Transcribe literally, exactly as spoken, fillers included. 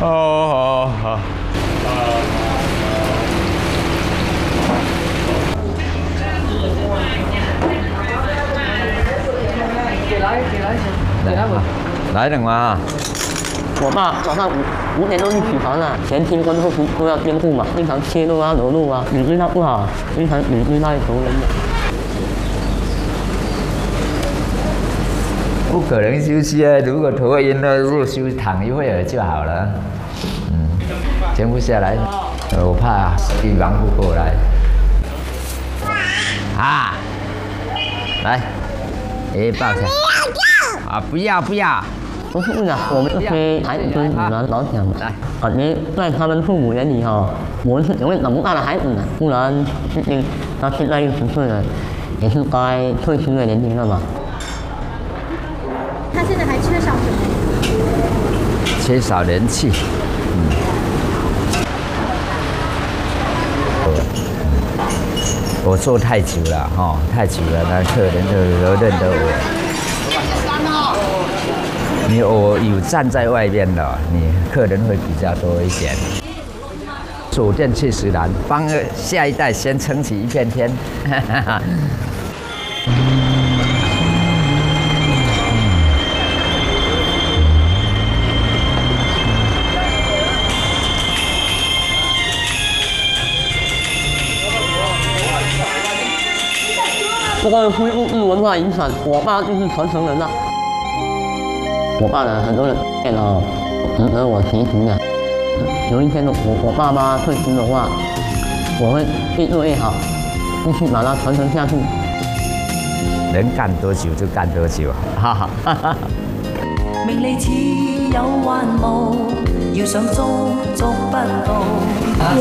哦，好。 给来，给来，给来我。 来两碗啊！ 我爸早上五五点钟就起床了，前厅跟后厅都要监护嘛，经常切肉啊、揉肉啊，你对他不好，经常你对他的仇人的。 不可能休息啊！如果头晕了，如果休躺一会儿就好了。嗯，全部下来，我怕预防不过来。啊，来，哎，抱起来。啊，不要不要。 不是的，我们这些孩子跟你们老想的，感觉在他们父母眼里哈，我们是永远长不大的孩子呢。不然，毕竟他现在六十岁了，也是该退休的年龄了嘛。 他现在还缺少什么？ 缺少人气。嗯。我做太久了哈，太久了，那客人都都认得我。 你我有站在外面的，你客人会比较多一点。手电确实难，帮下一代先撑起一片天。 这个恢复日文化遗产，我爸就是传承人了。 我爸呢，很多人见到值得我学习的。有一天我我爸妈退休的话，我会越做越好，继续把它传承下去。 能干多久就干多久，哈哈哈哈。 名利似有幻無，要想捉捉不到。